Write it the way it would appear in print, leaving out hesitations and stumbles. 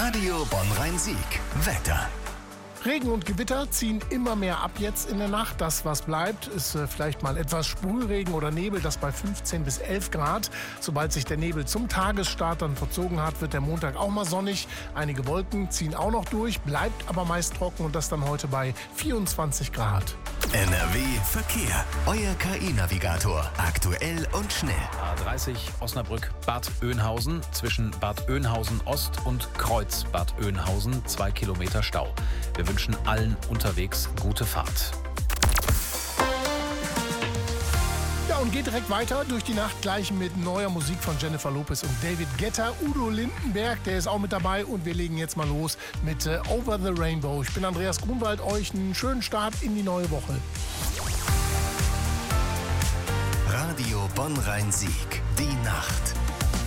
Radio Bonn-Rhein-Sieg. Wetter. Regen und Gewitter ziehen immer mehr ab jetzt in der Nacht. Das, was bleibt, ist vielleicht mal etwas Sprühregen oder Nebel, das bei 15 bis 11 Grad. Sobald sich der Nebel zum Tagesstart dann verzogen hat, wird der Montag auch mal sonnig. Einige Wolken ziehen auch noch durch, bleibt aber meist trocken und das dann heute bei 24 Grad. NRW Verkehr. Euer KI-Navigator. Aktuell und schnell. A30 Osnabrück-Bad Oeynhausen. Zwischen Bad Oeynhausen Ost und Kreuz Bad Oeynhausen 2 Kilometer Stau. Wir wünschen allen unterwegs gute Fahrt. Ja, und geht direkt weiter durch die Nacht gleich mit neuer Musik von Jennifer Lopez und David Guetta. Udo Lindenberg, der ist auch mit dabei und wir legen jetzt mal los mit Over the Rainbow. Ich bin Andreas Grunwald, euch einen schönen Start in die neue Woche. Radio Bonn-Rhein-Sieg. Die Nacht.